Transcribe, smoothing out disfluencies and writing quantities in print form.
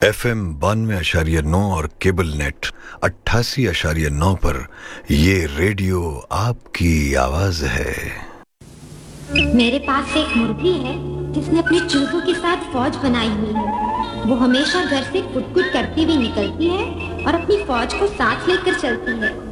FM 92.9 और cable net 88.9 पर ये रेडियो आपकी आवाज है। मेरे पास एक मुर्गी है जिसने अपने चूहों के साथ फौज बनाई हुई है। वो हमेशा घर से कुट-कुट करती हुई निकलती है और अपनी फौज को साथ लेकर चलती है।